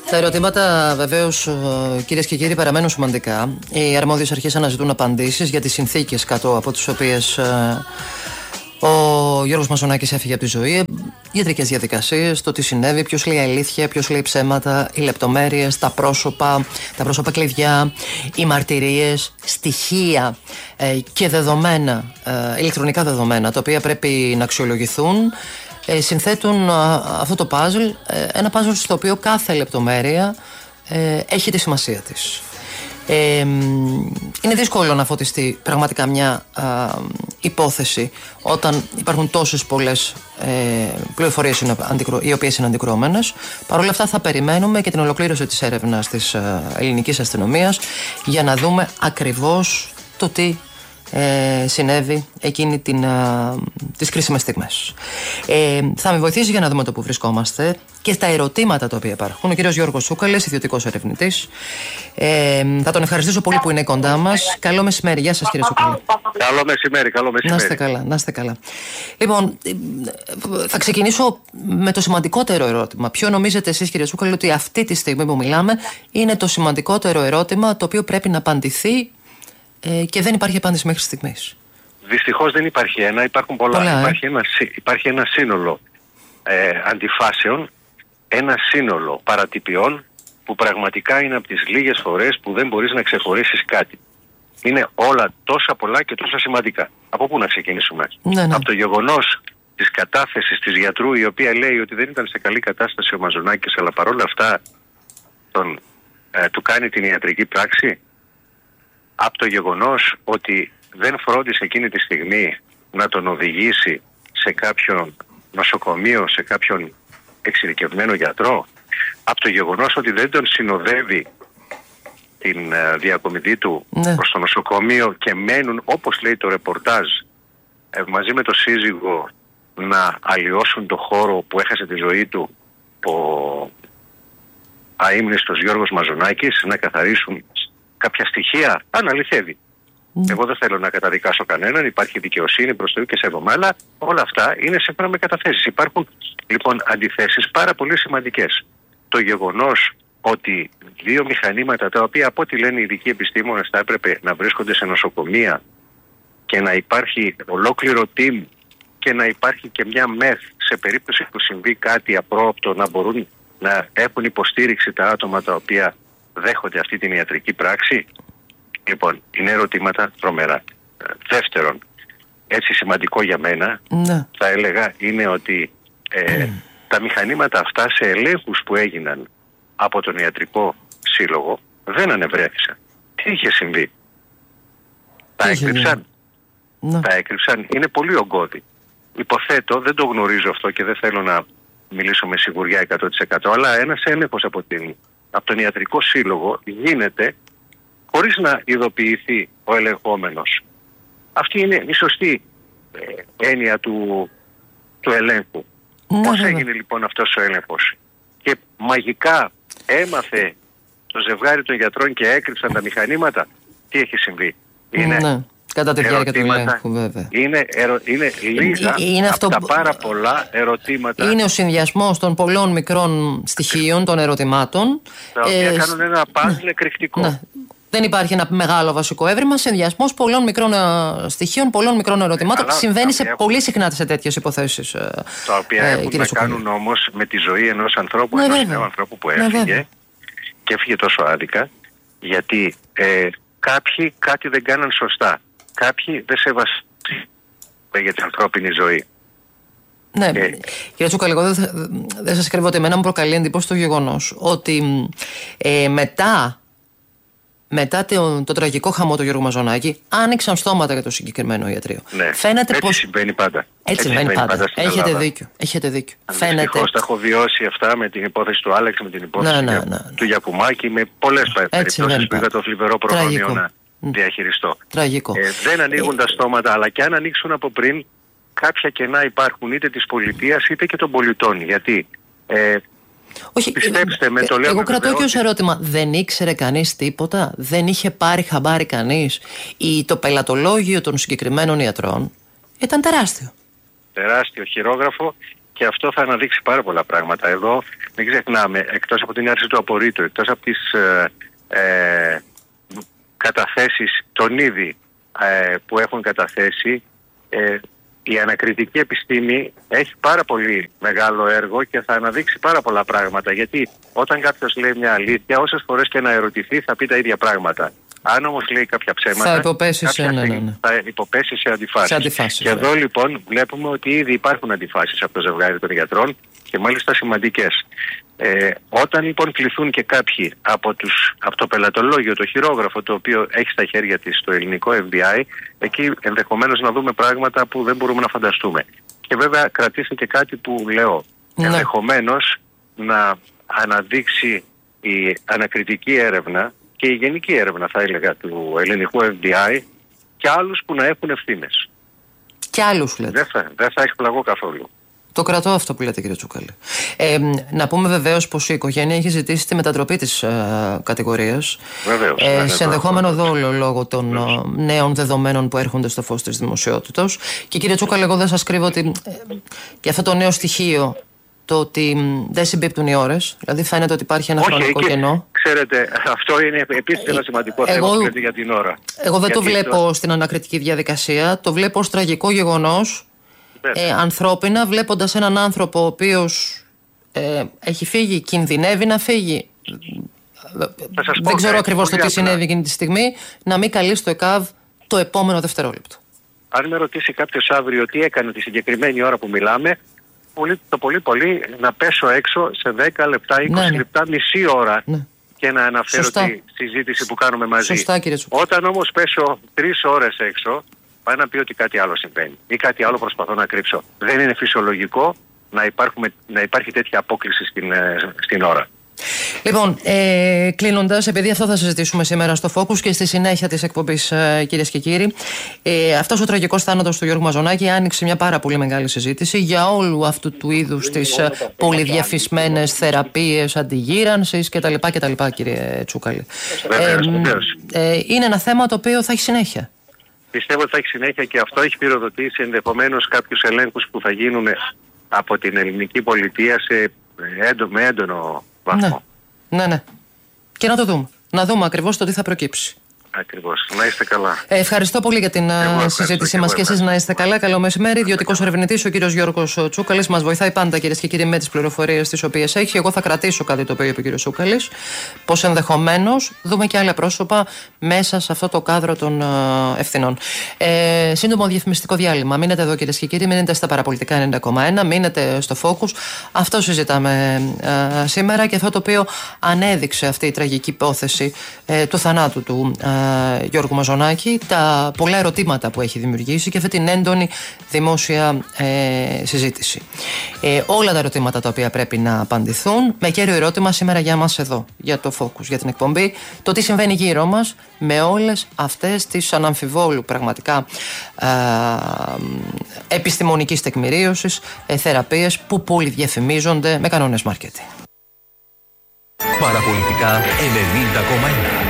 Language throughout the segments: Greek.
Τα ερωτήματα βεβαίως, κυρίες και κύριοι, παραμένουν σημαντικά. Οι αρμόδιες αρχές αναζητούν απαντήσεις για τις συνθήκες κάτω από τις οποίες ο Γιώργος Μαζονάκης έφυγε από τη ζωή, ιατρικές διαδικασίες, το τι συνέβη, ποιος λέει αλήθεια, ποιος λέει ψέματα, οι λεπτομέρειες, τα πρόσωπα κλειδιά, οι μαρτυρίες, στοιχεία και δεδομένα, ηλεκτρονικά δεδομένα, τα οποία πρέπει να αξιολογηθούν. Συνθέτουν αυτό το παζλ, ένα παζλ στο οποίο κάθε λεπτομέρεια έχει τη σημασία της. Είναι δύσκολο να φωτιστεί πραγματικά μια υπόθεση όταν υπάρχουν τόσες πολλές πληροφορίες οι οποίες είναι αντικρουόμενες. Παρ' όλα αυτά θα περιμένουμε και την ολοκλήρωση της έρευνας της ελληνικής αστυνομίας για να δούμε ακριβώς το τι συνέβη εκείνη τις κρίσιμες στιγμές. Θα με βοηθήσει για να δούμε το που βρισκόμαστε και στα ερωτήματα τα οποία υπάρχουν ο κύριος Γιώργος Τσούκαλης, ιδιωτικός ερευνητής. Θα τον ευχαριστήσω πολύ που είναι κοντά μας. Καλό μεσημέρι. Γεια σας, κύριε Τσούκαλη. Καλό μεσημέρι. Να είστε καλά. Λοιπόν, θα ξεκινήσω με το σημαντικότερο ερώτημα. Ποιο νομίζετε εσείς, κύριε Τσούκαλη, ότι αυτή τη στιγμή που μιλάμε είναι το σημαντικότερο ερώτημα το οποίο πρέπει να απαντηθεί και δεν υπάρχει απάντηση μέχρι στιγμής? Δυστυχώς δεν υπάρχει ένα, υπάρχουν πολλά. Υπάρχει ένα σύνολο αντιφάσεων, ένα σύνολο παρατυπιών που πραγματικά είναι από τις λίγες φορές που δεν μπορείς να ξεχωρίσεις κάτι. Είναι όλα τόσα πολλά και τόσα σημαντικά. Από πού να ξεκινήσουμε? Ναι. Από το γεγονός της κατάθεσης της γιατρού, η οποία λέει ότι δεν ήταν σε καλή κατάσταση ο Μαζονάκης, αλλά παρόλα αυτά του κάνει την ιατρική πράξη. Από το γεγονός ότι δεν φρόντισε εκείνη τη στιγμή να τον οδηγήσει σε κάποιον νοσοκομείο, σε κάποιον εξειδικευμένο γιατρό. Από το γεγονός ότι δεν τον συνοδεύει την διακομιδή του προς το νοσοκομείο και μένουν, όπως λέει το ρεπορτάζ, μαζί με το σύζυγο να αλλοιώσουν το χώρο που έχασε τη ζωή του ο αείμνηστος Γιώργος Μαζονάκης, να καθαρίσουν κάποια στοιχεία. Αν αληθεύει. Εγώ δεν θέλω να καταδικάσω κανέναν, υπάρχει δικαιοσύνη προς Θεού και σέβομαι, αλλά όλα αυτά είναι σύμφωνα με καταθέσεις. Υπάρχουν λοιπόν αντιθέσεις πάρα πολύ σημαντικές. Το γεγονός ότι δύο μηχανήματα, τα οποία από ό,τι λένε οι ειδικοί επιστήμονες θα έπρεπε να βρίσκονται σε νοσοκομεία και να υπάρχει ολόκληρο team και να υπάρχει και μια μεθ σε περίπτωση που συμβεί κάτι απρόοπτο, να μπορούν να έχουν υποστήριξη τα άτομα τα οποία δέχονται αυτή την ιατρική πράξη. Λοιπόν, είναι ερωτήματα τρομερά. Δεύτερον, έτσι σημαντικό για μένα, θα έλεγα, είναι ότι τα μηχανήματα αυτά σε ελέγχους που έγιναν από τον Ιατρικό Σύλλογο δεν ανεβρέθησαν. Τι είχε συμβεί? Τα έκρυψαν. Τα έκρυψαν. Είναι πολύ ογκώδη. Υποθέτω, δεν το γνωρίζω αυτό και δεν θέλω να μιλήσω με σιγουριά 100%, αλλά ένας έλεγχος από τον Ιατρικό Σύλλογο γίνεται χωρίς να ειδοποιηθεί ο ελεγχόμενος. Αυτή είναι η σωστή έννοια του ελέγχου. Πώς έγινε λοιπόν αυτός ο έλεγχος? Και μαγικά έμαθε το ζευγάρι των γιατρών και έκρυψαν τα μηχανήματα? Τι έχει συμβεί? Είναι κατά τη διάρκεια του ελέγχου, βέβαια. Είναι λίγα από τα πάρα πολλά ερωτήματα. Είναι ο συνδυασμός των πολλών μικρών στοιχείων, των ερωτημάτων. Τα οποία κάνουν ένα παζλ εκρηκτικό. Δεν υπάρχει ένα μεγάλο βασικό έβριμα, συνδυασμός πολλών μικρών στοιχείων, πολλών μικρών ερωτημάτων. Συμβαίνει πολύ συχνά σε τέτοιες υποθέσεις. Τα οποία έχουν να κάνουν όμως με τη ζωή ενός ανθρώπου, ενός νέου ανθρώπου που έφυγε και έφυγε τόσο άδικα, γιατί κάποιοι κάτι δεν κάναν σωστά. Κάποιοι δεν σεβαστούν για την ανθρώπινη ζωή. Ναι, κύριε Τσούκαλη, εγώ δεν σας κρύβω ότι εμένα μου προκαλεί εντύπωση το γεγονός ότι μετά το τραγικό χαμό του Γιώργου Μαζονάκη άνοιξαν στόματα για το συγκεκριμένο ιατρείο. Ναι, φαίνεται έτσι συμβαίνει πάντα. Έτσι συμβαίνει πάντα. Έχετε δίκιο. Δυστυχώς τα έχω βιώσει αυτά με την υπόθεση του Άλεξ, με την υπόθεση του Γιακουμάκη, με πολλές περιπτώσεις που είχα το θλιβερό προνόμιο να διαχειριστώ. Τραγικό. Δεν ανοίγουν τα στόματα, αλλά και αν ανοίξουν από πριν, κάποια κενά υπάρχουν είτε της πολιτείας είτε και των πολιτών. Γιατί όχι, πιστέψτε με, το λέω. Εγώ κρατώ και ως ερώτημα, δεν ήξερε κανείς τίποτα? Δεν είχε πάρει χαμπάρι κανείς? Το πελατολόγιο των συγκεκριμένων ιατρών ήταν τεράστιο. Τεράστιο χειρόγραφο και αυτό θα αναδείξει πάρα πολλά πράγματα. Εδώ μην ξεχνάμε, εκτός από την άρση του απορρίτου, εκτός από τις καταθέσεις των ήδη που έχουν καταθέσει, η ανακριτική επιστήμη έχει πάρα πολύ μεγάλο έργο και θα αναδείξει πάρα πολλά πράγματα. Γιατί όταν κάποιος λέει μια αλήθεια, όσες φορές και να ερωτηθεί, θα πει τα ίδια πράγματα. Αν όμως λέει κάποια ψέματα, θα υποπέσει σε αντιφάσεις. Και εδώ λοιπόν βλέπουμε ότι ήδη υπάρχουν αντιφάσεις από το ζευγάρι των γιατρών και μάλιστα σημαντικές. Όταν λοιπόν κληθούν και κάποιοι από το πελατολόγιο, το χειρόγραφο το οποίο έχει στα χέρια της το ελληνικό FBI, εκεί ενδεχομένως να δούμε πράγματα που δεν μπορούμε να φανταστούμε. Και βέβαια κρατήστε και κάτι που λέω, ενδεχομένως να αναδείξει η ανακριτική έρευνα και η γενική έρευνα, θα έλεγα, του ελληνικού FBI και άλλους που να έχουν ευθύνες. Και άλλους λέτε. Δεν θα εκπλαγώ καθόλου. Το κρατώ αυτό που λέτε, κύριε Τσούκαλη. Να πούμε βεβαίως πως η οικογένεια έχει ζητήσει τη μετατροπή της κατηγορίας. Βεβαίως. Σε ενδεχόμενο δόλο λόγω των νέων δεδομένων που έρχονται στο φως της δημοσιότητας. Και κύριε Τσούκαλη, εγώ δεν σας κρύβω ότι και αυτό το νέο στοιχείο, το ότι δεν συμπίπτουν οι ώρες, δηλαδή φαίνεται ότι υπάρχει ένα χρονικό κενό. Ξέρετε, αυτό είναι επίσης ένα σημαντικό θέμα για την ώρα. Εγώ δεν το βλέπω στην ανακριτική διαδικασία, το βλέπω ως τραγικό γεγονός. Ανθρώπινα, βλέποντας έναν άνθρωπο ο οποίος έχει φύγει, κινδυνεύει να φύγει, δεν ξέρω ακριβώς το τι συνέβη εκείνη τη στιγμή, να μην καλεί στο ΕΚΑΒ το επόμενο δευτερόλεπτο. Αν με ρωτήσει κάποιος αύριο τι έκανε τη συγκεκριμένη ώρα που μιλάμε, το πολύ να πέσω έξω σε 10 λεπτά, 20 λεπτά, μισή ώρα και να αναφέρω τη συζήτηση που κάνουμε μαζί. Σωστά, κύριε Τσούκαλη. Όταν όμως πέσω 3 ώρες έξω, πάει να πει ότι κάτι άλλο συμβαίνει ή κάτι άλλο προσπαθώ να κρύψω. Δεν είναι φυσιολογικό να υπάρχει τέτοια απόκλιση στην ώρα. Λοιπόν, κλείνοντας, επειδή αυτό θα συζητήσουμε σήμερα στο Focus και στη συνέχεια της εκπομπής, κυρίες και κύριοι, αυτός ο τραγικός θάνατος του Γιώργου Μαζονάκη άνοιξε μια πάρα πολύ μεγάλη συζήτηση για όλου αυτού του είδους τις πολυδιαφυσμένες θεραπείες αντιγύρανσης κτλ. Κύριε Τσούκαλη. Είναι ένα θέμα το οποίο θα έχει συνέχεια. Πιστεύω ότι θα έχει συνέχεια και αυτό έχει πυροδοτήσει ενδεχομένως κάποιους ελέγχους που θα γίνουν από την ελληνική πολιτεία με έντονο βαθμό. Ναι. Και να το δούμε. Να δούμε ακριβώς το τι θα προκύψει. Ακριβώς. Να είστε καλά. Ευχαριστώ πολύ για την συζήτησή μας και εσείς να είστε καλά. Καλό μεσημέρι. Ιδιωτικός ερευνητής ο κύριος Γιώργος Τσούκαλης μας βοηθάει πάντα, κυρίες και κύριοι, με τις πληροφορίες τις οποίες έχει. Εγώ θα κρατήσω κάτι το οποίο είπε ο κύριος Τσούκαλης, πως ενδεχομένως δούμε και άλλα πρόσωπα μέσα σε αυτό το κάδρο των ευθυνών. Σύντομο διαφημιστικό διάλειμμα. Μείνετε εδώ, κυρίες και κύριοι, μείνετε στα παραπολιτικά 90,1, μείνετε στο Focus. Αυτό συζητάμε σήμερα και αυτό το οποίο ανέδειξε αυτή η τραγική υπόθεση του θανάτου του Γιώργου Μαζονάκη, τα πολλά ερωτήματα που έχει δημιουργήσει και αυτή την έντονη δημόσια συζήτηση. Όλα τα ερωτήματα τα οποία πρέπει να απαντηθούν, με κέριο ερώτημα σήμερα για μας εδώ, για το Focus, για την εκπομπή, το τι συμβαίνει γύρω μας με όλες αυτές τις αναμφιβόλου πραγματικά επιστημονικής τεκμηρίωσης, θεραπείες που πολυδιαφημίζονται με κανόνες μάρκετινγκ. Παραπολιτικά 90,1.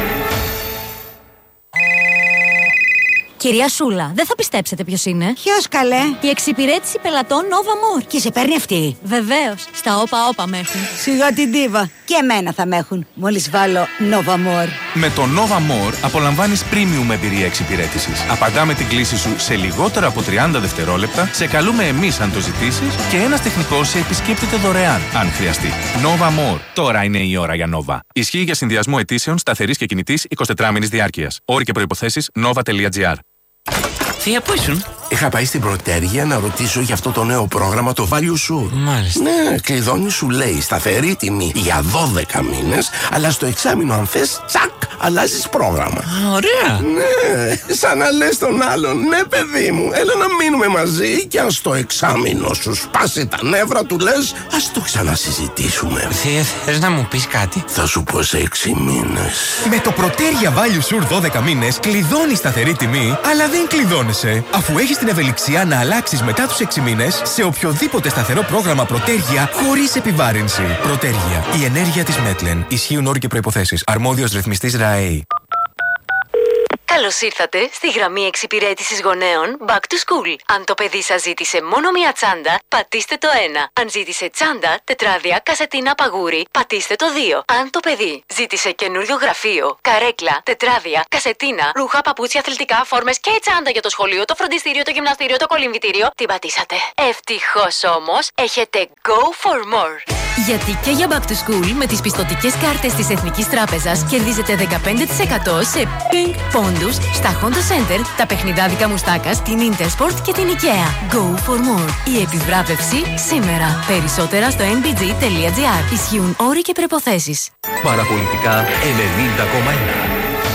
Κυρία Σούλα, δεν θα πιστέψετε ποιος είναι. Ποιος, καλέ? Η εξυπηρέτηση πελατών Nova More. Και σε παίρνει αυτή? Βεβαίως. Στα όπα με έχουν. Σιγά την ντίβα. Και εμένα θα με έχουν. Μόλις βάλω Nova More. Με το Nova More απολαμβάνεις premium εμπειρία εξυπηρέτησης. Απαντάμε την κλήση σου σε λιγότερα από 30 δευτερόλεπτα, σε καλούμε εμείς αν το ζητήσεις και ένας τεχνικός σε επισκέπτεται δωρεάν αν χρειαστεί. Nova More. Τώρα είναι η ώρα για Nova. Ισχύει για συνδυασμό αιτήσεων σταθερής και κινητής 24 μήνης διάρκειας. Όροι και προϋποθέσεις nova.gr. Θεία, πού ήσουν? Είχα πάει στην Πρωτέρια να ρωτήσω για αυτό το νέο πρόγραμμα, το Value Sur. Μάλιστα. Ναι, κλειδώνει, σου λέει σταθερή τιμή για 12 μήνες, αλλά στο εξάμηνο αν θες, τσακ, αλλάζεις πρόγραμμα. Ωραία. Ναι, σαν να λες τον άλλον, ναι παιδί μου, έλα να μείνουμε μαζί και αν στο εξάμηνο σου σπάσει τα νεύρα του λες, ας το ξανασυζητήσουμε. Θεία, θες να μου πεις κάτι? Θα σου πω σε 6 μήνες. Με το Πρωτέρια Value Sur 12 μήνες κλειδώνεις σταθερή τιμή, αλλά δεν κλειδώνεσαι, αφού έχεις την ευελιξία να αλλάξεις μετά τους 6 μήνες σε οποιοδήποτε σταθερό πρόγραμμα Πρωτέρια χωρίς επιβάρυνση. Πρωτέρια, η ενέργεια της Μέτλεν. Ισχύουν όροι και προϋποθέσεις. Αρμόδιος ρυθμιστής ΡΑΕΗ. Καλώς ήρθατε στη γραμμή εξυπηρέτησης γονέων Back to School. Αν το παιδί σας ζήτησε μόνο μία τσάντα, πατήστε το 1. Αν ζήτησε τσάντα, τετράδια, κασετίνα, παγούρι, πατήστε το 2. Αν το παιδί ζήτησε καινούριο γραφείο, καρέκλα, τετράδια, κασετίνα, ρούχα, παπούτσια, αθλητικά, φόρμες και τσάντα για το σχολείο, το φροντιστήριο, το γυμναστήριο, το κολυμβητήριο, την πατήσατε. Ευτυχώς όμως, έχετε Go for More. Γιατί και για Back to School με τις πιστωτικές κάρτες της Εθνικής Τράπεζας κερδίζετε 15% σε Pink πόντους στα Honda Center, τα παιχνιδάδικα Μουστάκας, την Intersport και την IKEA. Go for more. Η επιβράβευση σήμερα. Περισσότερα στο nbg.gr. Ισχύουν όροι και προϋποθέσεις. Παραπολιτικά 90,1.